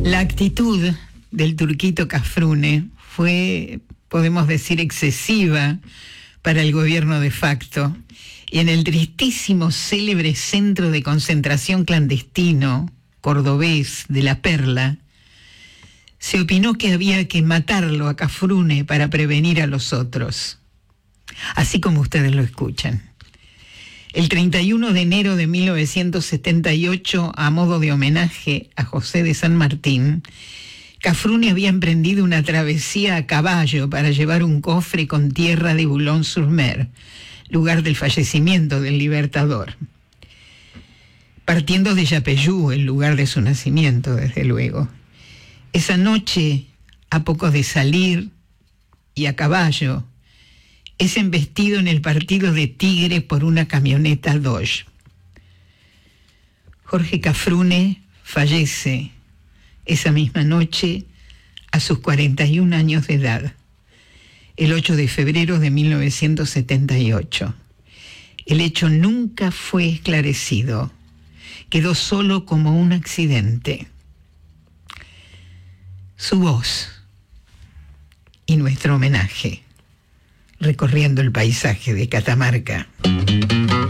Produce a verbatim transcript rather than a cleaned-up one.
La actitud del turquito Cafrune fue, podemos decir, excesiva para el gobierno de facto, y en el tristísimo célebre centro de concentración clandestino cordobés de La Perla, se opinó que había que matarlo a Cafrune para prevenir a los otros, así como ustedes lo escuchan. El treinta y uno de enero de mil novecientos setenta y ocho, a modo de homenaje a José de San Martín, Cafrune había emprendido una travesía a caballo para llevar un cofre con tierra de Boulogne-sur-Mer, lugar del fallecimiento del Libertador. Partiendo de Yapeyú, el lugar de su nacimiento, desde luego. Esa noche, a poco de salir y a caballo, es embestido en el partido de Tigre por una camioneta Dodge. Jorge Cafrune fallece esa misma noche a sus cuarenta y un años de edad, el ocho de febrero de mil novecientos setenta y ocho. El hecho nunca fue esclarecido, quedó solo como un accidente. Su voz y nuestro homenaje, recorriendo el paisaje de Catamarca.